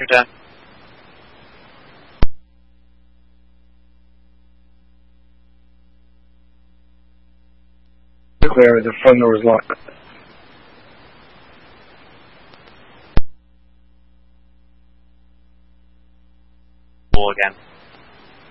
10. Clear, the front door is locked. Again.